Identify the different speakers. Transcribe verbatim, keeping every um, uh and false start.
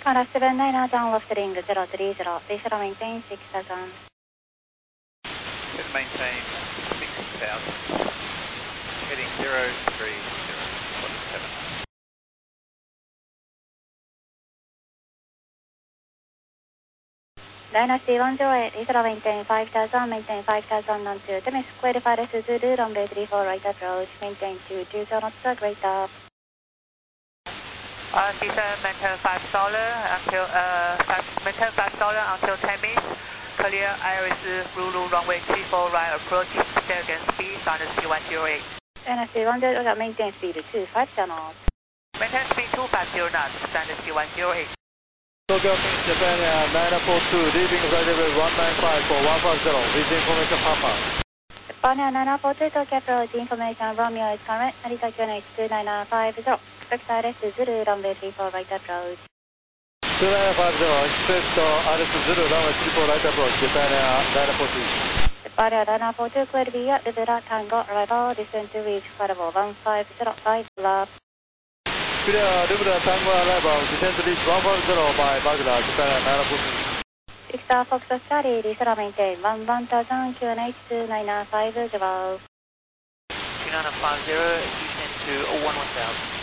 Speaker 1: Honda seven niner down left heading zero three zero, visual maintain six thousand.
Speaker 2: Good maintain six thousand, heading zero three zero, seven.
Speaker 1: Dynasty one zero eight, visual maintain five thousand, maintain five thousand on two, Temis clarified as Zulu, runway three four right approach, maintain two two zero knots, great up.
Speaker 3: Uh, Caesar, maintain five dollar until, uh, five, maintain five dollar until Temis. Clear Iris Lulu runway three four right approach, stay against speed, Dynasty one zero eight.
Speaker 1: Dynasty one zero eight, maintain speed two five zero knots.
Speaker 3: Maintain speed two five zero knots, Dynasty one zero eight.
Speaker 4: Tokyo Pins Japan Air nine four two, leaving flight level one nine five for one five zero, with information Papa.
Speaker 1: Japan Air nine four two, Tokyo approach, information Romeo is current, Narita Q N H two nine five zero. Expect R S Zulu, runway three four right approach.
Speaker 4: two nine five zero, expect R S Zulu, runway three four right approach, Japan Air nine four two.
Speaker 1: Japan Air nine four two, clear to be at Rivera Tango, arrival, descent to reach flight level one five zero five, left.
Speaker 4: Clear Rivera Tango arrival, descent to reach one five zero by Baghdad, Japan Air nine four two.
Speaker 1: Victor Foxtrot Charlie, visual maintain one one thousand, Q N H two nine five zero.
Speaker 3: two nine five zero, descent to one one thousand.